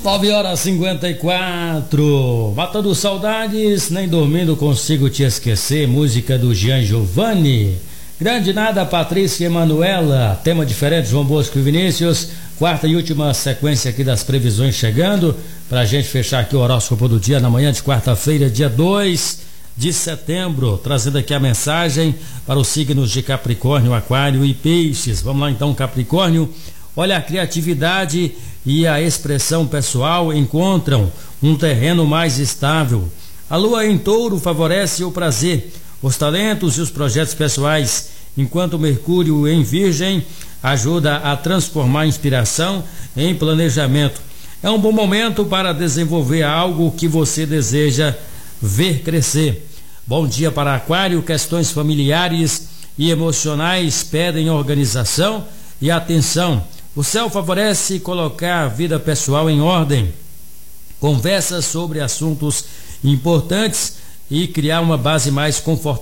9h54, matando saudades, nem dormindo consigo te esquecer, música do Jean Giovanni. Grande nada, Patrícia e Emanuela, tema diferente, João Bosco e Vinícius, quarta e última sequência aqui das previsões chegando, pra gente fechar aqui o horóscopo do dia na manhã de quarta-feira, dia 2 de setembro, trazendo aqui a mensagem para os signos de Capricórnio, Aquário e Peixes. Vamos lá então, Capricórnio. Olha, a criatividade e a expressão pessoal encontram um terreno mais estável. A lua em Touro favorece o prazer, os talentos e os projetos pessoais, enquanto Mercúrio em Virgem ajuda a transformar a inspiração em planejamento. É um bom momento para desenvolver algo que você deseja ver crescer. Bom dia para Aquário, questões familiares e emocionais pedem organização e atenção. O céu favorece colocar a vida pessoal em ordem, conversas sobre assuntos importantes e criar uma base mais confortável